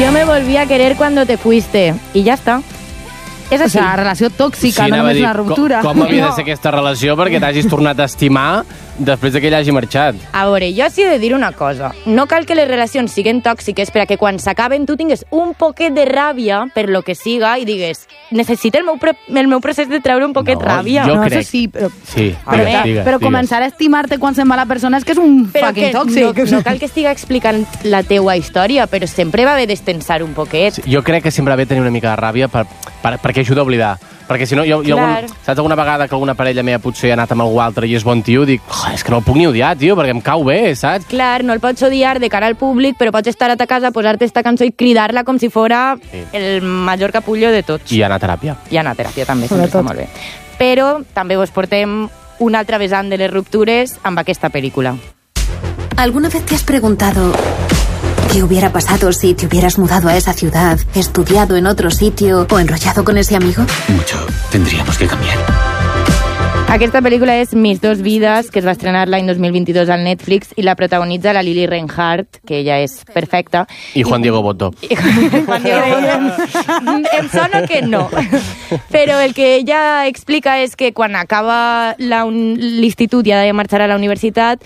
yo me volví a querer cuando te fuiste. I ja està. És així. O sigui, relació tòxica, Sí, no anava a només dir, una ruptura. Com havia de ser aquesta relació perquè t'hagis tornat a estimar després que ell hagi marxat? A veure, jo sí he de dir una cosa. No cal que les relacions siguin tòxiques per a que quan s'acaben tu tingues un poquet de ràbia per lo que siga i digues, necessito el meu procés de treure un poquet ràbia. jo No, crec. això sí, però... Sí, Però començar a estimar-te quan se'n va la persona és que és un Però fucking que tòxic. no cal que estiga explicant la teua història, però sempre va haver d'estensar un poquet. Sí, jo crec que sempre va bé tenir una mica de ràbia perquè ajuda a oblidar. Perquè si no, saps alguna vegada que alguna parella meva potser ha anat amb algú altre i és bon tio, dic, és que no el puc ni odiar, tio, perquè em cau bé, saps? Clar, no el pots odiar de cara al públic, però pots estar a ta casa, posar-te esta cançó i cridar-la com si fora el major capullo de tots. I anar a teràpia. I anar a teràpia també, sempre està molt bé. Però també vos portem una altra vessant de les ruptures amb aquesta pel·lícula. ¿Alguna vez te has preguntado qué hubiera pasado si te hubieras mudado a esa ciudad, estudiado en otro sitio o enrollado con ese amigo? Mucho tendríamos que cambiar. Aquesta pel·lícula és Mis dos vides, que es va estrenar l'any 2022 al Netflix i la protagonitza la Lili Reinhardt, que ella és perfecta. I Juan Diego Botto. Juan Diego Botto. Em sona que no. Però el que ella explica és que quan acaba l'institut i ha de marxar a la universitat,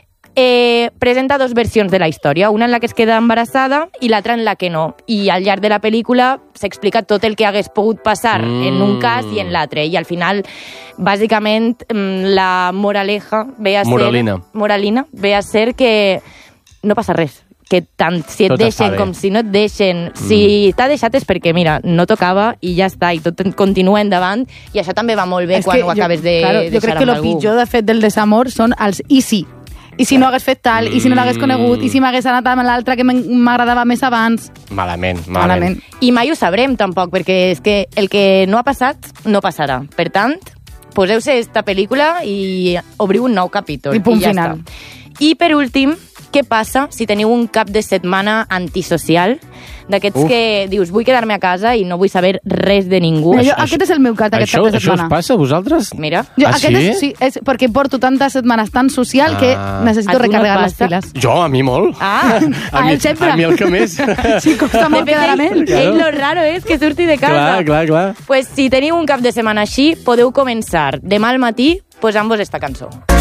presenta dos versions de la història, una en la que es queda embarassada i l'altra en la que no. I al llarg de la pel·lícula s'explica tot el que hagués pogut passar en un cas i en l'altre. I al final, bàsicament, la moraleja ve a ser... Moralina ve a ser que no passa res. Que tant si et deixen com si no et deixen, si t'ha deixat és perquè, mira, no tocava i ja està, i tot continua endavant, i això també va molt bé quan ho acabes de deixar amb algú. Jo crec que el pitjor, de fet, del desamor són els i si. I si no hagués fet tal, i si no l'hagués conegut, i si m'hagués anat amb l'altre que m'agradava més abans. Malament. I mai ho sabrem, tampoc, perquè és que el que no ha passat, no passarà. Per tant, poseu-se esta pel·lícula i obriu un nou capítol. I punt ja final. Està. I per últim, què passa si teniu un cap de setmana antisocial? D'aquests que dius, vull quedar-me a casa i no vull saber res de ningú. Aquest és el meu cas d'aquest cap de setmana. Això us passa a vosaltres? Mira. Sí, és perquè porto tantes setmanes tan social que necessito recarregar les piles. Jo, a mi molt. A mi el que més. Sí, costa molt quedar amb ell. Ell lo raro és que surti de casa. Clar. Pues si teniu un cap de setmana així, podeu començar demà al matí posant-vos esta cançó.